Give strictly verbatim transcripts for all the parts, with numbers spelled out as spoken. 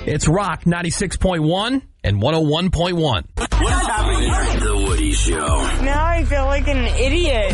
It's Rock ninety-six point one and one oh one point one. What's happening? The Woody Show. Now I feel like an idiot.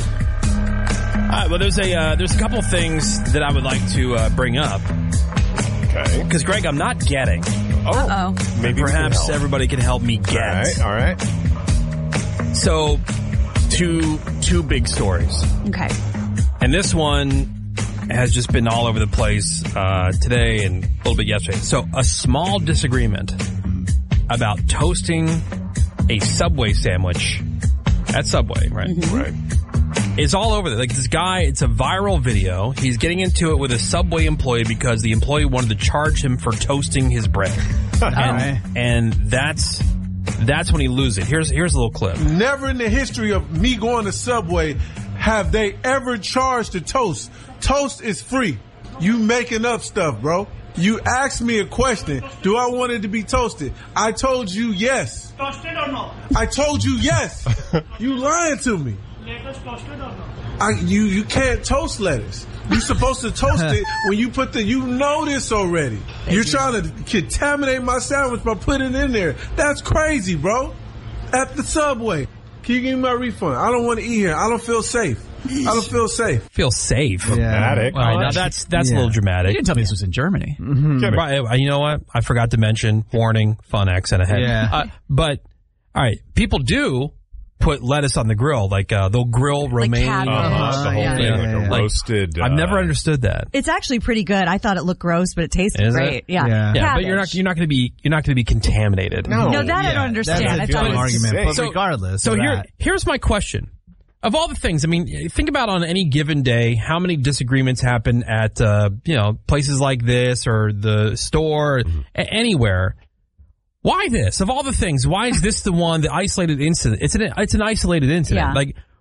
All right, well, there's a uh, there's a couple of things that I would like to uh, bring up. Okay. Because, Greg, I'm not getting. Oh. Uh-oh. Maybe perhaps everybody can help me get. All right, all right. So, two two big stories. Okay. And this one has just been all over the place uh, today and a little bit yesterday. So, a small disagreement about toasting a Subway sandwich at Subway, right? Mm-hmm. Right. It's all over there. Like this guy, it's a viral video. He's getting into it with a Subway employee because the employee wanted to charge him for toasting his bread. and, and that's that's when he loses it. Here's here's a little clip. Never in the history of me going to Subway have they ever charged a toast. Toast is free. You making up stuff, bro. You asked me a question. Do I want it to be toasted? I told you yes. Toasted or no? I told you yes. You lying to me. Lettuce toasted or no? I, you you can't toast lettuce. You're supposed to toast it when you put the, you know this already. You're trying to contaminate my sandwich by putting it in there. That's crazy, bro. At the Subway. Can you give me my refund? I don't want to eat here. I don't feel safe. I don't feel safe. Feel safe. Dramatic. All right, now that's that's yeah. a little dramatic. You didn't tell me this was in Germany. Mm-hmm. Right, you know what? I forgot to mention, warning, fun accent ahead. Yeah. Uh, but, all right, people do put lettuce on the grill. Like, uh, they'll grill romaine. Like uh-huh, the whole yeah. thing, Yeah, like yeah, a yeah. roasted. I've uh, never understood that. It's actually pretty good. I thought it looked gross, but it tasted Is great. it? Yeah. Yeah. Yeah, but you're not you're not going to be you're not going to be contaminated. No. No, that Yeah, I don't understand. That's a I thought different it was argument, but So- regardless So of here that. here's my question. Of all the things, I mean, think about on any given day, how many disagreements happen at, uh, you know, places like this or the store, mm-hmm. a- anywhere. Why this? Of all the things, why is this the one, the isolated incident? It's an, it's an isolated incident. Yeah. Like,